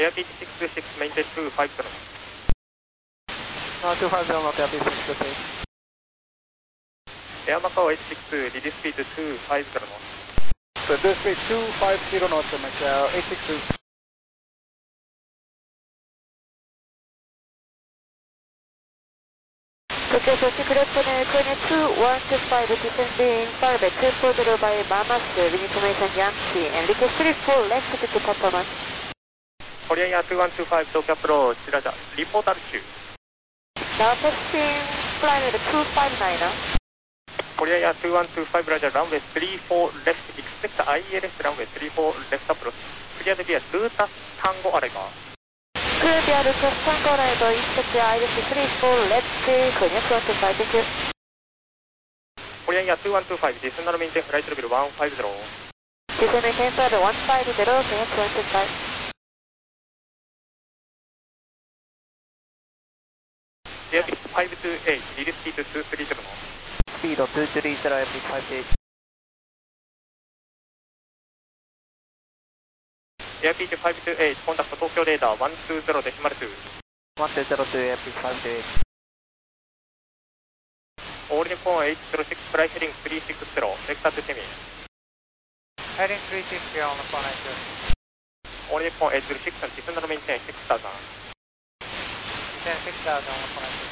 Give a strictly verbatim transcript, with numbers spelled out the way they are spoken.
Airbus six two six, maintain two five zero. Uh, two five zero, not Airbus six two six. Air Macau eight six two, reduce speed to two five zero knots. So reduce speed two five zero knots, Macau eight six two. Okay, so secret connect two one two five, descending five two four zero by Mamas, wind information Yankee, and request three four left to Tataman. Korean Air two one two five, Tokyo approach, Raja, report altitude. Now testing flight at two five nine. Korean Air two one two five, Raja, runway three four left, expect I L S runway three four left approach. Clear to be a Lutas Tango arrival. Clear to be a Lutas Tango arrival, expect I L S three four left, Korean two one two five, thank you. Korean Air two one two five, descend and maintain flight level one five zero. Descend and maintain flight one five zero, Korean two one two five. Airbus five two eight, reduce speed to two three zero knots. Speed of two three zero, Airbus five two eight. Airbus five two eight, contact Tokyo radar one two zero decimal two. one two zero two, Airbus five two eight. All Nippon eight zero six, flight heading three six zero, vector to Semi. Heading three six zero on the phone, eight zero six. All Nippon eight zero six, descend and maintain six thousand. Descend six thousand on the phone, eight zero six.